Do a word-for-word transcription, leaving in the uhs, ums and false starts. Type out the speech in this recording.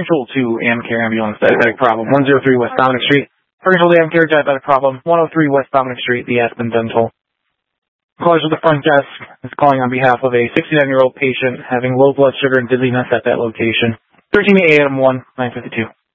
control to Amcare Ambulance, diabetic problem, one oh three West Dominic Street. For control to Amcare, diabetic problem, one oh three West Dominic Street, the Aspen Dental. Caller to the front desk is calling on behalf of a sixty-nine-year-old patient having low blood sugar and dizziness at that location. thirteen A M one, nine fifty-two.